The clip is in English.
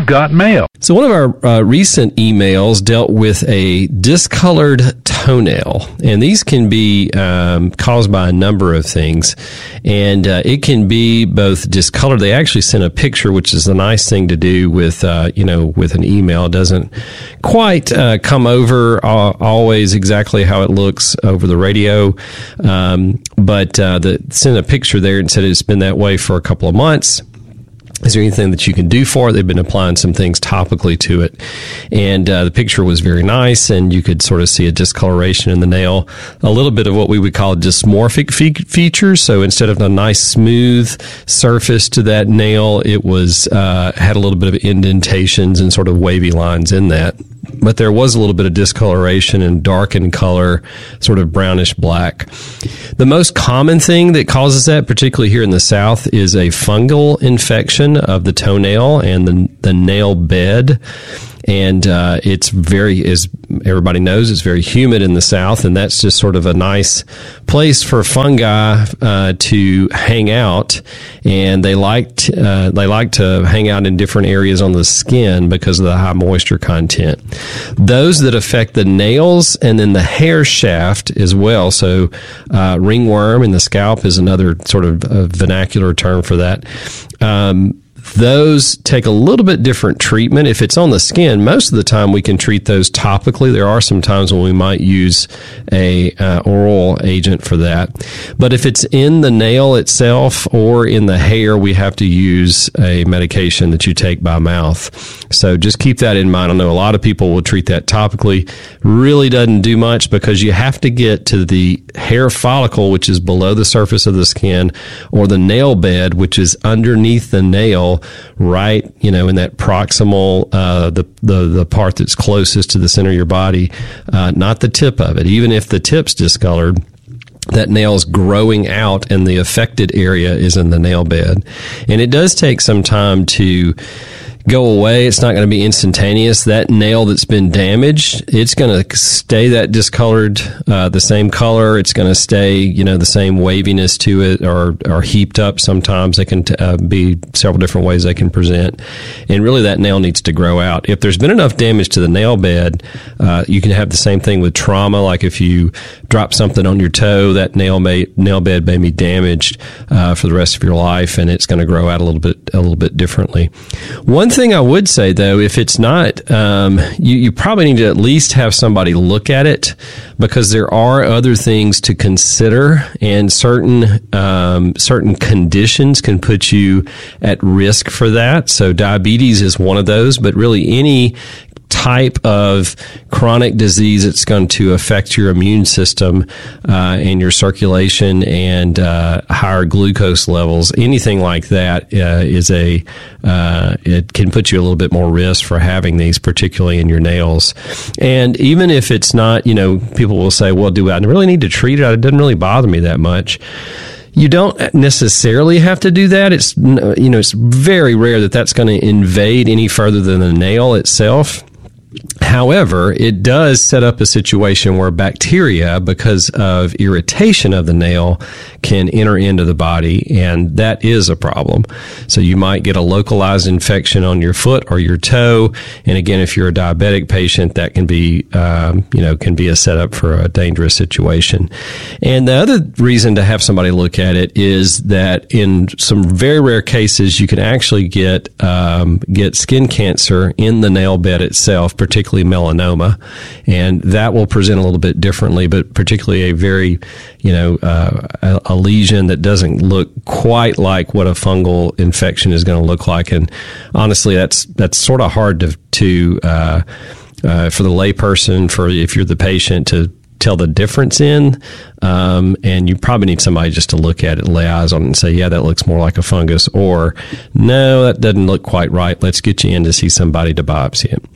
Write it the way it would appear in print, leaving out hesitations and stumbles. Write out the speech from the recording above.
You've got mail. So one of our recent emails dealt with a discolored toenail, and these can be caused by a number of things, and it can be both discolored. They actually sent a picture, which is a nice thing to do with with an email. It doesn't quite come over always exactly how it looks over the radio, but sent a picture there and said it's been that way for a couple of months. Is there anything that you can do for it? They've been applying some things topically to it. And the picture was very nice, and you could sort of see a discoloration in the nail, a little bit of what we would call dysmorphic features. So instead of a nice smooth surface to that nail, it was had a little bit of indentations and sort of wavy lines in that. But there was a little bit of discoloration and darkened color, sort of brownish black. The most common thing that causes that, particularly here in the South, is a fungal infection of the toenail and the nail bed. And it's very, as everybody knows, it's very humid in the South, and that's just sort of a nice place for fungi to hang out. And they like to hang out in different areas on the skin because of the high moisture content. Those that affect the nails and then the hair shaft as well. So ringworm in the scalp is another sort of vernacular term for that. Those take a little bit different treatment. If it's on the skin, most of the time we can treat those topically. There are some times when we might use a oral agent for that. But if it's in the nail itself or in the hair, we have to use a medication that you take by mouth. So just keep that in mind. I know a lot of people will treat that topically. Really doesn't do much because you have to get to the hair follicle, which is below the surface of the skin, or the nail bed, which is underneath the nail, right, in that proximal, the part that's closest to the center of your body, not the tip of it. Even if the tip's discolored, that nail's growing out and the affected area is in the nail bed. And it does take some time to go away. It's not going to be instantaneous. That nail that's been damaged, it's going to stay that discolored, the same color. It's going to stay, the same waviness to it, or heaped up. Sometimes they can be several different ways they can present. And really that nail needs to grow out. If there's been enough damage to the nail bed, you can have the same thing with trauma. Like if you drop something on your toe, that nail bed may be damaged for the rest of your life, and it's going to grow out a little bit differently. One thing I would say, though, if it's not, you probably need to at least have somebody look at it, because there are other things to consider, and certain conditions can put you at risk for that. So diabetes is one of those, but really any type of chronic disease that's going to affect your immune system and your circulation and higher glucose levels, anything like that it can put you a little bit more risk for having these, particularly in your nails. And even if it's not, people will say, well, do I really need to treat it? It doesn't really bother me that much. You don't necessarily have to do that. It's, it's very rare that that's going to invade any further than the nail itself. However, it does set up a situation where bacteria, because of irritation of the nail, can enter into the body, and that is a problem. So you might get a localized infection on your foot or your toe, and again, if you're a diabetic patient, that can be, can be a setup for a dangerous situation. And the other reason to have somebody look at it is that in some very rare cases, you can actually get skin cancer in the nail bed itself, particularly melanoma, and that will present a little bit differently, but particularly a very, a lesion that doesn't look quite like what a fungal infection is going to look like. And honestly, that's sort of hard to for the layperson, if you're the patient, to tell the difference in, and you probably need somebody just to look at it, lay eyes on it, and say, yeah, that looks more like a fungus, or no, that doesn't look quite right. Let's get you in to see somebody to biopsy it.